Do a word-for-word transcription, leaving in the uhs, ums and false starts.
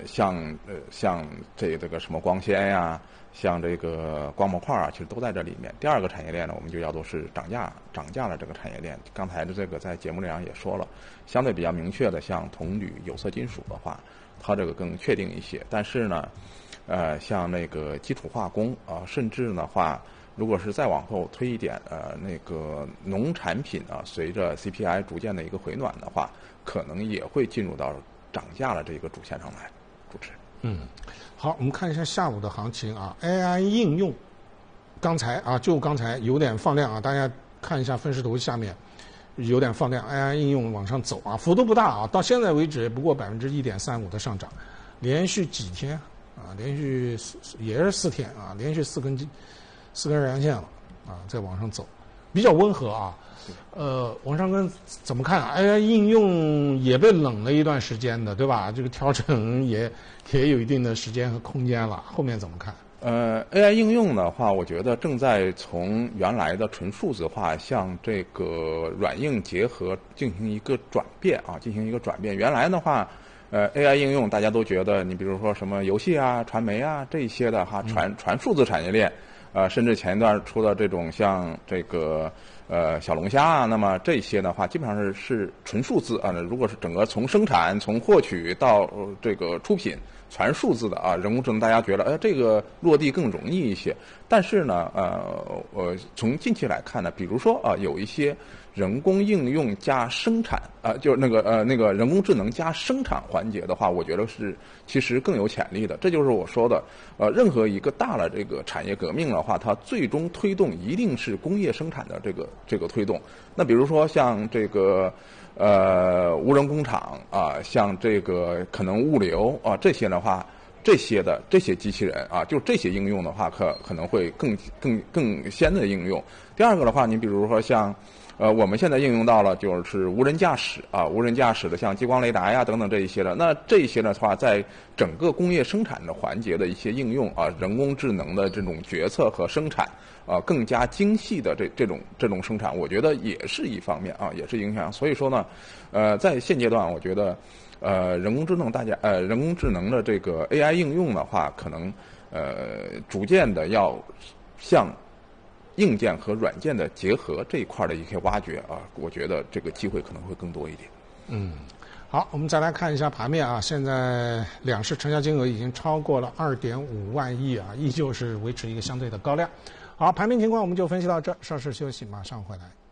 像呃像这这个什么光纤呀，像这个光模块啊，其实都在这里面。第二个产业链呢，我们就叫做是涨价涨价的这个产业链。刚才的这个在节目里上也说了，相对比较明确的，像铜、铝、有色金属的话，它这个更确定一些。但是呢，呃，像那个基础化工啊、呃，甚至的话。如果是再往后推一点，呃，那个农产品啊，随着 C P I 逐渐的一个回暖的话，可能也会进入到涨价的这个主线上来。主持人， 嗯，好，我们看一下下午的行情啊 ，A I 应用，刚才啊，就刚才有点放量啊，大家看一下分时图下面有点放量 ，A I 应用往上走啊，幅度不大啊，到现在为止不过百分之一点三五的上涨，连续几天啊，连续四也是四天啊，连续四根四根阳线了啊，再往上走，比较温和啊。呃，王尚根怎么看啊 ？A I 应用也被冷了一段时间的，对吧？这个调整也也有一定的时间和空间了，后面怎么看？ 呃 ，A I 应用的话，我觉得正在从原来的纯数字化向这个软硬结合进行一个转变啊，进行一个转变。原来的话。呃 ，A I 应用大家都觉得，你比如说什么游戏啊、传媒啊这一些的哈，传传数字产业链，呃，甚至前一段出的这种像这个呃小龙虾啊，那么这些的话，基本上是是纯数字啊。如果是整个从生产、从获取到、呃、这个出品全数字的啊，人工智能大家觉得，呃，这个落地更容易一些。但是呢，呃，我从近期来看呢，比如说啊，有一些。人工应用加生产啊、呃，就是那个呃那个人工智能加生产环节的话，我觉得是其实更有潜力的。这就是我说的，呃，任何一个大的这个产业革命的话，它最终推动一定是工业生产的这个这个推动。那比如说像这个呃无人工厂啊、呃，像这个可能物流啊、呃、这些的话。这些的这些机器人啊，就这些应用的话，可可能会更更更先的应用。第二个的话，你比如说像，呃，我们现在应用到了就是无人驾驶啊，无人驾驶的像激光雷达呀等等这一些的。那这些的话，在整个工业生产的环节的一些应用啊，人工智能的这种决策和生产啊，更加精细的这这种这种生产，我觉得也是一方面啊，也是影响。所以说呢，呃，在现阶段，我觉得。呃，人工智能大家呃，人工智能的这个 A I 应用的话，可能呃逐渐的要向硬件和软件的结合这一块的一些挖掘啊，我觉得这个机会可能会更多一点。 嗯，好，我们再来看一下盘面啊，现在两市成交金额已经超过了二点五万亿啊，依旧是维持一个相对的高量。好，盘面情况我们就分析到这，稍事休息，马上回来。